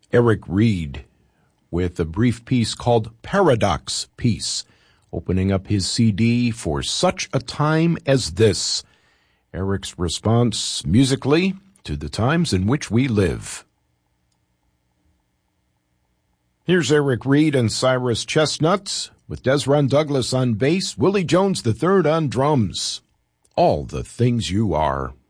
Eric Reed with a brief piece called Paradox Piece, opening up his CD For Such a Time as This. Eric's response musically to the times in which we live. Here's Eric Reed and Cyrus Chestnut with Desron Douglas on bass, Willie Jones III on drums. All the Things You Are.